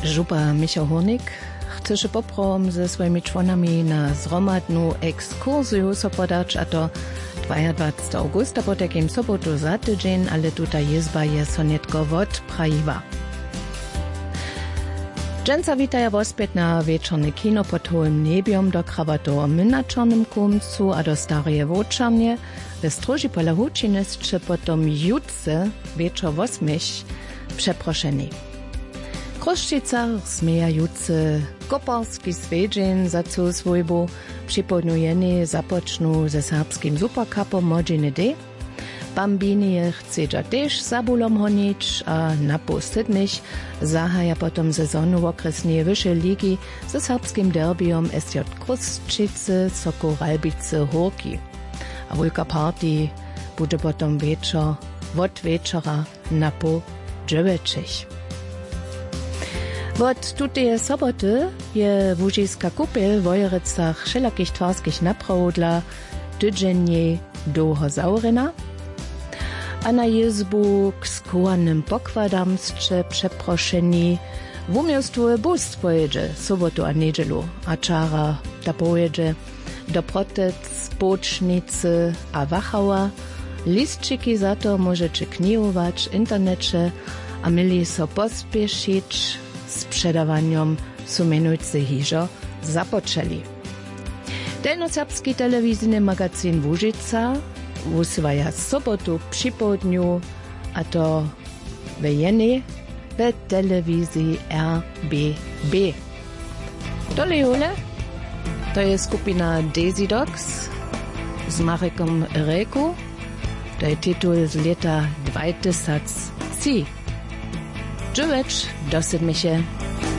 Župa Michał Hornik chce się poprom ze swoimi członami na zromadną ekskursję podać, a to 22 augusta po takim sobotu za tydzień, ale tutaj jezba je sonetko odprajiwa. Dżęca witaja wospět na wieczorny kino pod hołym niebiom do krawato my na czarnym kumcu, a do stareje Wočarnie, we stróży pola Hučinysče potom jutce wieczor wosmyś przeproszeni. Kruščica smijajúce koparski svedžen za cú svojbu připodnujeni započnú ze serbským superkapom Modžiny D. Bambini je chcedža tež zabulom honič a na posledných zahaja potom sezonu v okresnej vyššej ligy ze serbským derbiom SJ Kruščice, Soko Ralbice, Horky. A veľká party bude potom večer od večera na po 9. Od tutej soboty je Łužiska kupel w Wojerecach wszelakich twarskich napraw dla tydziennie długo zaurena, a na jezbu k skołanym pokładam scze przeproszeni w umiejstwie bus pojedzie sobotu a niedzielu, a czara ta pojedzie do Protec, Bocznicy a Wachała. Listczyki za to możecie knihować w internecie, a mieli so pospieszyć z przedawaniem sumenujcy hižo zapoczęli. Delnoserbski telewizyjny magazyn Łužica uswaja sobotu przy południu, a to w jeny w telewizji RBB. Dolejole to jest skupina Daisy Dogs z Marekom Reku. To jest tytuł z lata 2003. Dżuwecz, dosyć mi się.